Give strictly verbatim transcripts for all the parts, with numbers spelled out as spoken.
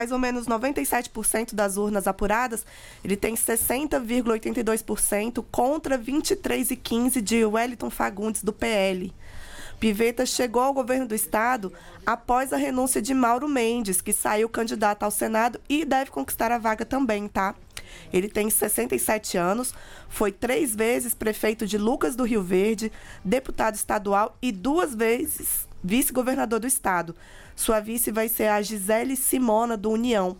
mais ou menos noventa e sete por cento das urnas apuradas, ele tem sessenta vírgula oitenta e dois por cento contra vinte e três vírgula quinze por cento de Wellington Fagundes, do P L. Pivetta chegou ao governo do estado após a renúncia de Mauro Mendes, que saiu candidato ao Senado e deve conquistar a vaga também, tá? Ele tem sessenta e sete anos, foi três vezes prefeito de Lucas do Rio Verde, deputado estadual e duas vezes vice-governador do estado. Sua vice vai ser a Gisele Simona, do União.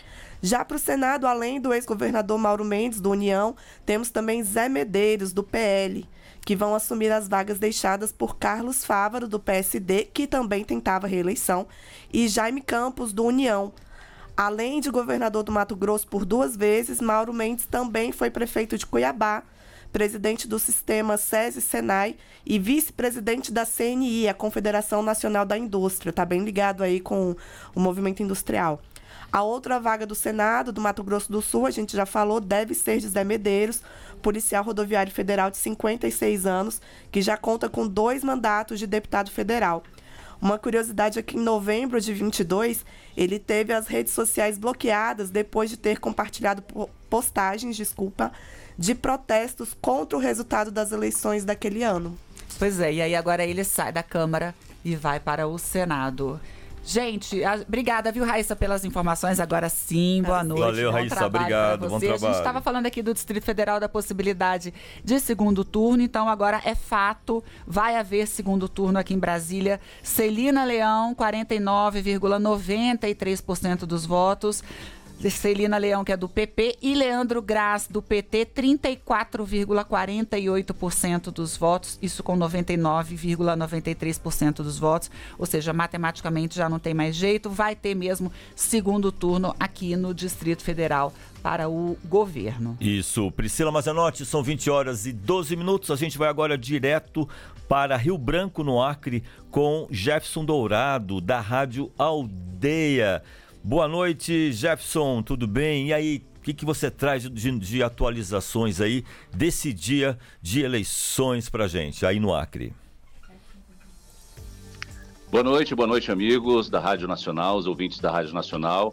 Já para o Senado, além do ex-governador Mauro Mendes, do União, temos também Zé Medeiros, do P L, que vão assumir as vagas deixadas por Carlos Fávaro, do P S D, que também tentava reeleição, e Jaime Campos, do União. Além de governador do Mato Grosso por duas vezes, Mauro Mendes também foi prefeito de Cuiabá, presidente do sistema SESI-Senai e vice-presidente da C N I, a Confederação Nacional da Indústria. Está bem ligado aí com o movimento industrial. A outra vaga do Senado, do Mato Grosso do Sul, a gente já falou, deve ser de Zé Medeiros, policial rodoviário federal de cinquenta e seis anos, que já conta com dois mandatos de deputado federal. Uma curiosidade é que em novembro de vinte e dois, ele teve as redes sociais bloqueadas depois de ter compartilhado postagens, desculpa, de protestos contra o resultado das eleições daquele ano. Pois é, e aí agora ele sai da Câmara e vai para o Senado. Gente, a, obrigada, viu, Raíssa, pelas informações. Agora sim, boa noite. Valeu, bom Raíssa, obrigado, bom trabalho. A gente estava falando aqui do Distrito Federal da possibilidade de segundo turno, então agora é fato, vai haver segundo turno aqui em Brasília. Celina Leão, quarenta e nove vírgula noventa e três por cento dos votos. Celina Leão, que é do P P, e Leandro Graz, do P T, trinta e quatro vírgula quarenta e oito por cento dos votos, isso com noventa e nove vírgula noventa e três por cento dos votos, ou seja, matematicamente já não tem mais jeito, vai ter mesmo segundo turno aqui no Distrito Federal para o governo. Isso, Priscila Mazanotti, são vinte horas e doze minutos, a gente vai agora direto para Rio Branco, no Acre, com Jefferson Dourado, da Rádio Aldeia. Boa noite, Jefferson, tudo bem? E aí, o que, que você traz de, de atualizações aí desse dia de eleições pra gente, aí no Acre? Boa noite, boa noite, amigos da Rádio Nacional, os ouvintes da Rádio Nacional.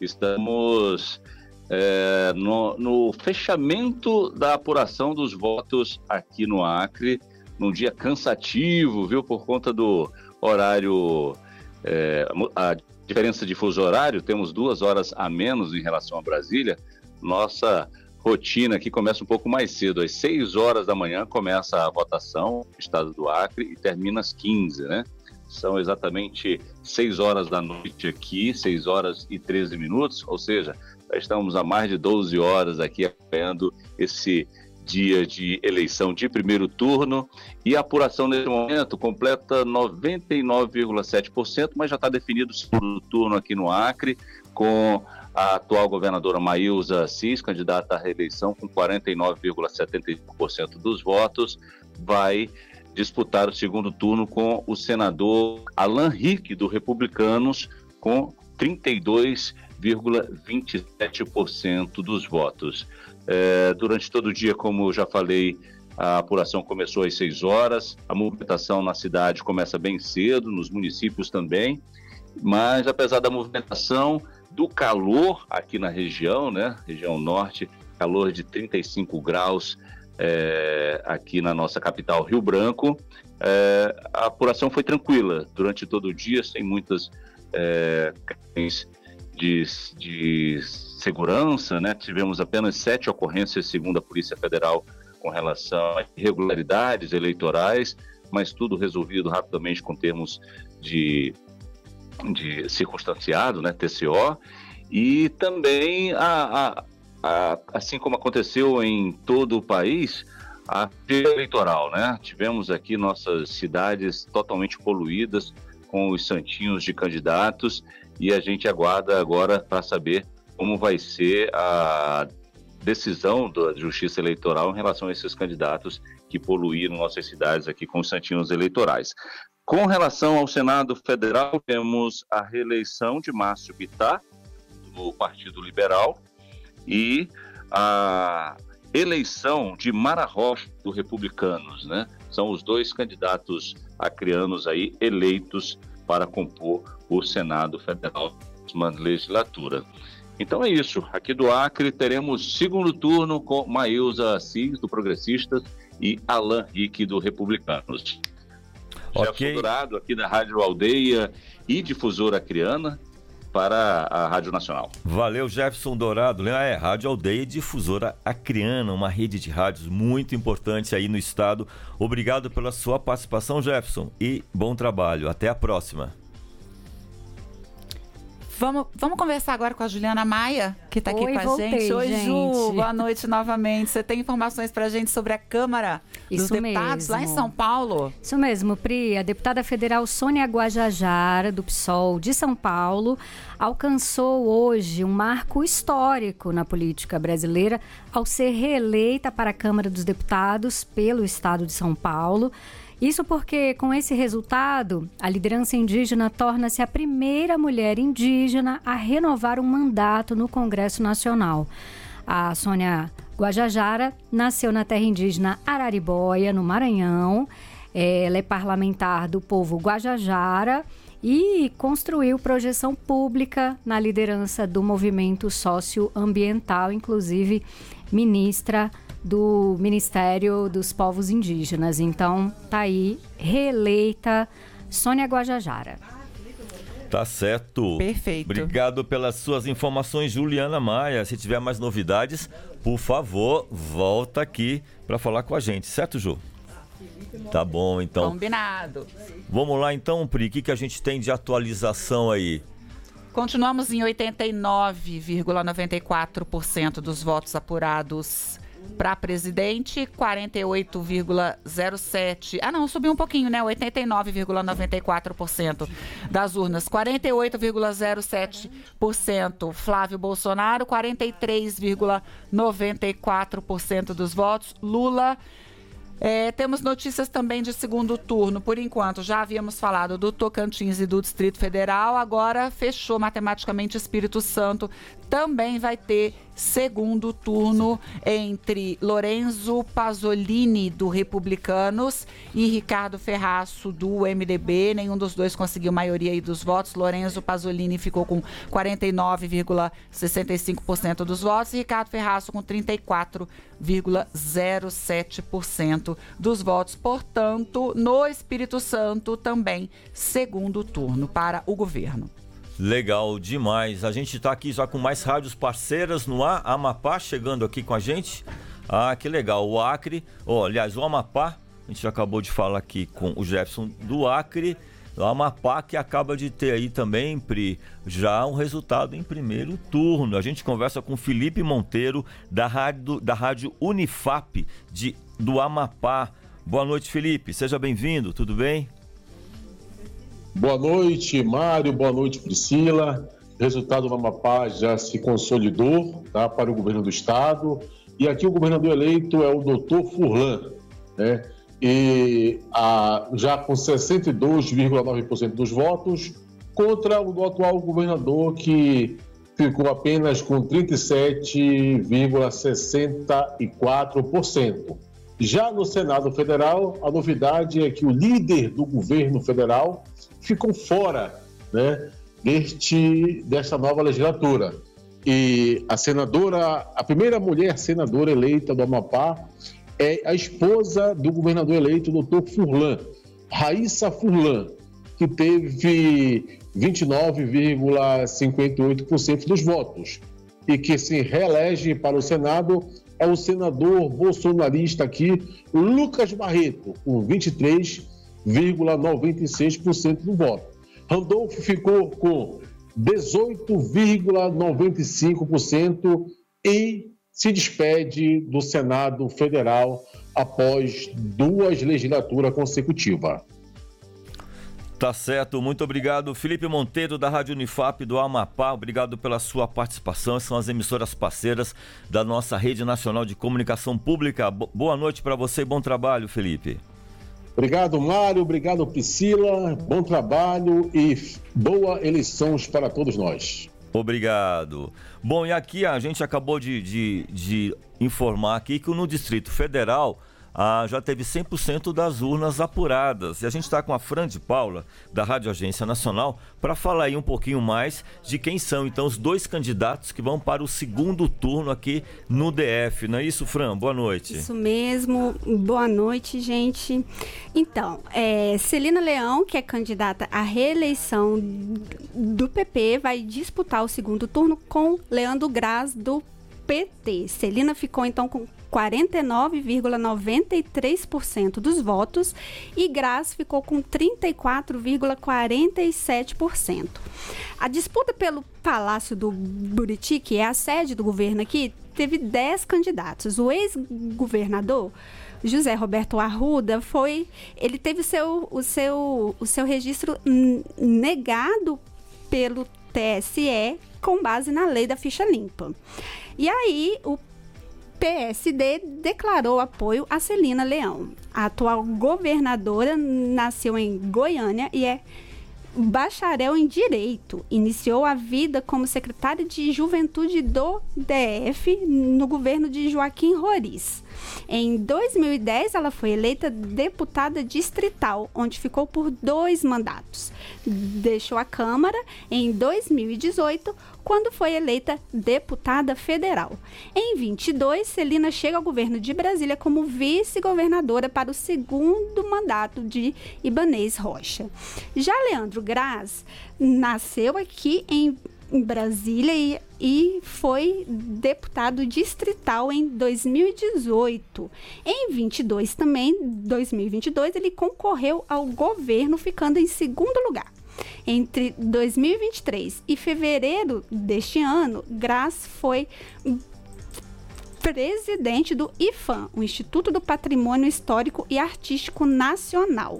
Estamos é, no, no fechamento da apuração dos votos aqui no Acre, num dia cansativo, viu, por conta do horário, é, a diferença de fuso horário, temos duas horas a menos em relação a Brasília. Nossa rotina aqui começa um pouco mais cedo, às seis horas da manhã começa a votação no estado do Acre e termina às quinze, né? São exatamente seis horas da noite aqui, seis horas e treze minutos, ou seja, já estamos há mais de doze horas aqui acompanhando esse dia de eleição de primeiro turno, e a apuração nesse momento completa noventa e nove vírgula sete por cento, mas já está definido o segundo turno aqui no Acre, com a atual governadora Maílza Assis, candidata à reeleição com quarenta e nove vírgula setenta e cinco por cento dos votos, vai disputar o segundo turno com o senador Alan Rick, do Republicanos, com trinta e dois vírgula vinte e sete por cento dos votos. É, durante todo o dia, como eu já falei, a apuração começou às seis horas, a movimentação na cidade começa bem cedo, nos municípios também, mas apesar da movimentação, do calor aqui na região, né, região norte, calor de trinta e cinco graus é, aqui na nossa capital, Rio Branco, é, a apuração foi tranquila durante todo o dia, sem muitas é, questões de, de segurança, né? Tivemos apenas sete ocorrências, segundo a Polícia Federal, com relação a irregularidades eleitorais, mas tudo resolvido rapidamente com termos de, de circunstanciado, né? T C O, e também, a, a, a, assim como aconteceu em todo o país, a feira eleitoral, né? Tivemos aqui nossas cidades totalmente poluídas com os santinhos de candidatos, e a gente aguarda agora para saber como vai ser a decisão da Justiça Eleitoral em relação a esses candidatos que poluíram nossas cidades aqui com os santinhos eleitorais. Com relação ao Senado Federal, temos a reeleição de Márcio Bittar, do Partido Liberal, e a eleição de Mara Rocha, do Republicanos, né? São os dois candidatos acreanos aí eleitos para compor o Senado Federal próxima legislatura. Então é isso. Aqui do Acre teremos segundo turno com Maílza Assis, do Progressistas, e Alan Rick, do Republicanos. Ok. Jefferson Dourado, aqui da Rádio Aldeia e Difusora Acreana, para a Rádio Nacional. Valeu, Jefferson Dourado. É, Rádio Aldeia e Difusora Acreana, uma rede de rádios muito importante aí no estado. Obrigado pela sua participação, Jefferson, e bom trabalho. Até a próxima. Vamos, vamos conversar agora com a Juliana Maia, que está aqui Oi, com a voltei, gente. Oi, gente. Ju, boa noite novamente. Você tem informações para a gente sobre a Câmara dos Isso Deputados mesmo. lá em São Paulo? Isso mesmo, Pri. A deputada federal Sônia Guajajara, do P SOL de São Paulo, alcançou hoje um marco histórico na política brasileira ao ser reeleita para a Câmara dos Deputados pelo estado de São Paulo. Isso porque, com esse resultado, a liderança indígena torna-se a primeira mulher indígena a renovar um mandato no Congresso Nacional. A Sônia Guajajara nasceu na terra indígena Araribóia, no Maranhão. Ela é parlamentar do povo Guajajara e construiu projeção pública na liderança do movimento socioambiental, inclusive ministra do Ministério dos Povos Indígenas. Então, tá aí, reeleita Sônia Guajajara. Tá certo. Perfeito. Obrigado pelas suas informações, Juliana Maia. Se tiver mais novidades, por favor, volta aqui para falar com a gente, certo, Ju? Tá bom, então. Combinado. Vamos lá, então, Pri, o que, que a gente tem de atualização aí? Continuamos em oitenta e nove vírgula noventa e quatro por cento dos votos apurados para presidente, quarenta e oito vírgula zero sete por cento. Ah, não, subiu um pouquinho, né? oitenta e nove vírgula noventa e quatro por cento das urnas. quarenta e oito vírgula zero sete por cento Flávio Bolsonaro, quarenta e três vírgula noventa e quatro por cento dos votos Lula. É, temos notícias também de segundo turno. Por enquanto, já havíamos falado do Tocantins e do Distrito Federal. Agora fechou matematicamente Espírito Santo. Também vai ter segundo turno entre Lorenzo Pasolini, do Republicanos, e Ricardo Ferraço, do M D B. Nenhum dos dois conseguiu maioria aí dos votos. Lorenzo Pasolini ficou com quarenta e nove vírgula sessenta e cinco por cento dos votos e Ricardo Ferraço com trinta e quatro vírgula zero sete por cento dos votos. Portanto, no Espírito Santo também segundo turno para o governo. Legal demais. A gente está aqui já com mais rádios parceiras no ar. Amapá chegando aqui com a gente. Ah, que legal. O Acre, oh, aliás, o Amapá, a gente já acabou de falar aqui com o Jefferson do Acre. O Amapá que acaba de ter aí também, Pri, já um resultado em primeiro turno. A gente conversa com Felipe Monteiro, da rádio, da rádio Unifap de, do Amapá. Boa noite, Felipe. Seja bem-vindo. Tudo bem? Boa noite, Mário. Boa noite, Priscila. O resultado do Amapá já se consolidou, tá, para o governo do estado. E aqui o governador eleito é o doutor Furlan, né? E a, já com sessenta e dois vírgula nove por cento dos votos, contra o do atual governador, que ficou apenas com trinta e sete vírgula sessenta e quatro por cento. Já no Senado Federal, a novidade é que o líder do governo federal ficou fora, né, deste, desta nova legislatura. E a senadora, a primeira mulher senadora eleita do Amapá é a esposa do governador eleito, doutor Furlan, Raíssa Furlan, que teve vinte e nove vírgula cinquenta e oito por cento dos votos e que se reelege para o Senado é o senador bolsonarista aqui, Lucas Barreto, com vinte e três vírgula noventa e seis por cento do voto. Randolfo ficou com dezoito vírgula noventa e cinco por cento e se despede do Senado Federal após duas legislaturas consecutivas. Tá certo, muito obrigado, Felipe Monteiro, da Rádio Unifap do Amapá. Obrigado pela sua participação. São as emissoras parceiras da nossa Rede Nacional de Comunicação Pública. Boa noite para você e bom trabalho, Felipe. Obrigado, Mário. Obrigado, Priscila. Bom trabalho e boa eleições para todos nós. Obrigado. Bom, e aqui a gente acabou de, de, de informar aqui que no Distrito Federal ah, já teve cem por cento das urnas apuradas. E a gente está com a Fran de Paula, da Rádio Agência Nacional, para falar aí um pouquinho mais de quem são, então, os dois candidatos que vão para o segundo turno aqui no D F. Não é isso, Fran? Boa noite. Isso mesmo. Boa noite, gente. Então, é, Celina Leão, que é candidata à reeleição do P P, vai disputar o segundo turno com Leandro Graz, do P T. Celina ficou, então, com quarenta e nove vírgula noventa e três por cento dos votos e Graz ficou com trinta e quatro vírgula quarenta e sete por cento. A disputa pelo Palácio do Buriti, que é a sede do governo aqui, teve dez candidatos. O ex-governador José Roberto Arruda foi, ele teve o seu, o seu, o seu registro negado pelo T S E com base na lei da ficha limpa. E aí, o P S D declarou apoio a Celina Leão. A atual governadora nasceu em Goiânia e é bacharel em Direito. Iniciou a vida como secretária de Juventude do D F no governo de Joaquim Roriz. Em dois mil e dez, ela foi eleita deputada distrital, onde ficou por dois mandatos. Deixou a Câmara em dois mil e dezoito, quando foi eleita deputada federal. Em vinte e dois, Celina chega ao governo de Brasília como vice-governadora para o segundo mandato de Ibanez Rocha. Já Leandro Graz nasceu aqui em Brasília e, e foi deputado distrital em dois mil e dezoito. Em vinte e dois também, dois mil e vinte e dois, ele concorreu ao governo, ficando em segundo lugar. Entre dois mil e vinte e três e fevereiro deste ano, Graz foi presidente do I F A M, o Instituto do Patrimônio Histórico e Artístico Nacional.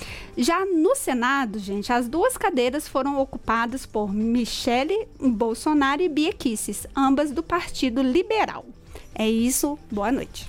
Já no Senado, gente, as duas cadeiras foram ocupadas por Michele Bolsonaro e Bia Kicis, ambas do Partido Liberal. É isso, boa noite.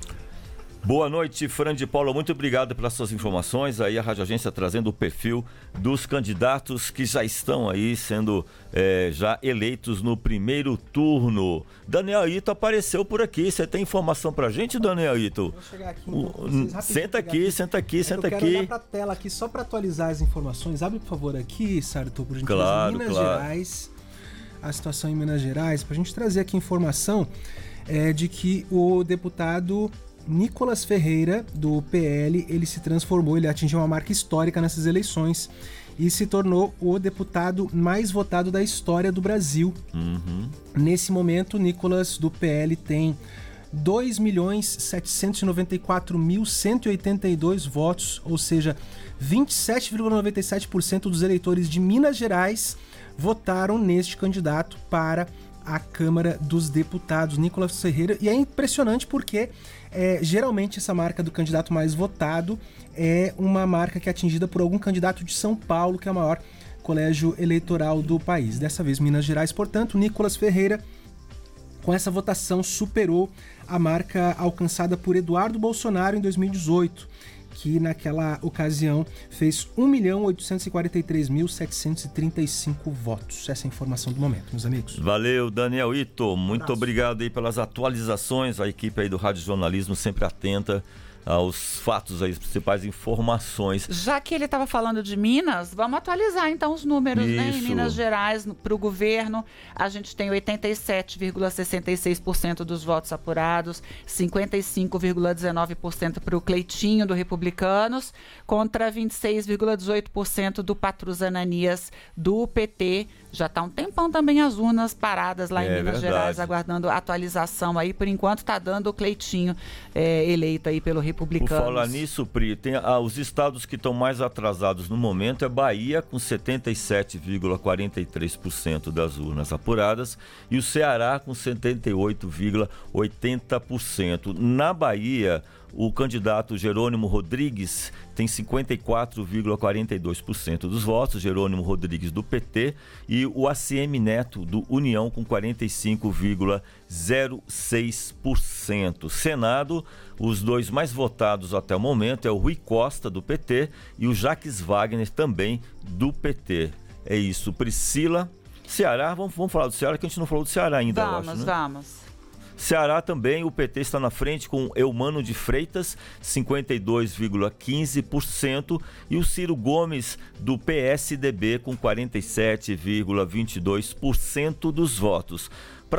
Boa noite, Fran de Paula, muito obrigado pelas suas informações. Aí a Rádio Agência trazendo o perfil dos candidatos que já estão aí sendo é, já eleitos no primeiro turno. Daniel Ito apareceu por aqui, você tem informação pra gente, Daniel Ito? Vou chegar aqui então, com vocês, senta aqui, aqui, senta aqui, é senta eu aqui. Eu quero olhar pra tela aqui só para atualizar as informações. Abre, por favor, aqui, Sarto, por gentileza, claro, Minas claro. Gerais, a situação em Minas Gerais, pra gente trazer aqui informação é, de que o deputado Nicolas Ferreira, do P L, ele se transformou, ele atingiu uma marca histórica nessas eleições e se tornou o deputado mais votado da história do Brasil. Uhum. Nesse momento, Nicolas, do P L, tem dois milhões setecentos e noventa e quatro mil cento e oitenta e dois votos, ou seja, vinte e sete vírgula noventa e sete por cento dos eleitores de Minas Gerais votaram neste candidato para a Câmara dos Deputados, Nicolas Ferreira. E é impressionante porque é, geralmente essa marca do candidato mais votado é uma marca que é atingida por algum candidato de São Paulo, que é o maior colégio eleitoral do país. Dessa vez Minas Gerais, portanto, Nicolas Ferreira, com essa votação, superou a marca alcançada por Eduardo Bolsonaro em dois mil e dezoito, que naquela ocasião fez um milhão oitocentos e quarenta e três mil setecentos e trinta e cinco votos. Essa é a informação do momento, meus amigos. Valeu, Daniel Ito. Muito Abraço. Obrigado aí pelas atualizações. A equipe aí do Rádio Jornalismo sempre atenta aos fatos, aí, as principais informações. Já que ele estava falando de Minas, vamos atualizar então os números, Isso. né? Em Minas Gerais, para o governo, a gente tem oitenta e sete vírgula sessenta e seis por cento dos votos apurados, cinquenta e cinco vírgula dezenove por cento para o Cleitinho, do Republicanos, contra vinte e seis vírgula dezoito por cento do Patrus Ananias, do P T. Já está um tempão também as urnas paradas lá é, em Minas verdade. Gerais, aguardando atualização aí. Por enquanto está dando o Cleitinho é, eleito aí pelo Republicanos. Por falar nisso, Pri, tem, ah, os estados que estão mais atrasados no momento é Bahia, com setenta e sete vírgula quarenta e três por cento das urnas apuradas, e o Ceará com setenta e oito vírgula oitenta por cento. Na Bahia, o candidato Jerônimo Rodrigues tem cinquenta e quatro vírgula quarenta e dois por cento dos votos, Jerônimo Rodrigues do P T, e o A C M Neto do União com quarenta e cinco vírgula zero seis por cento. Senado, os dois mais votados até o momento é o Rui Costa do P T e o Jacques Wagner também do P T. É isso, Priscila. Ceará, vamos, vamos falar do Ceará, que a gente não falou do Ceará ainda, Vamos, eu acho, né? vamos. Ceará também, o P T está na frente com Eumano de Freitas, cinquenta e dois vírgula quinze por cento, e o Ciro Gomes, do P S D B, com quarenta e sete vírgula vinte e dois por cento dos votos.